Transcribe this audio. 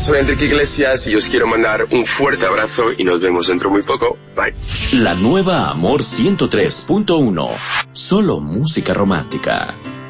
Soy Enrique Iglesias y os quiero mandar un fuerte abrazo y nos vemos dentro muy poco. Bye. La nueva Amor 103.1. Solo música romántica.